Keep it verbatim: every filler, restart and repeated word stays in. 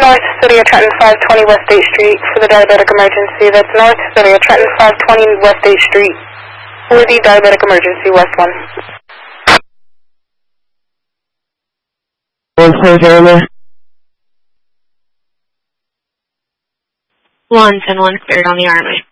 North City of Trenton, five twenty West eighth Street for the diabetic emergency. That's North City of Trenton, five twenty West eighth Street for the diabetic emergency, West one. One ten Jeremy. One ten one cleared on the Army.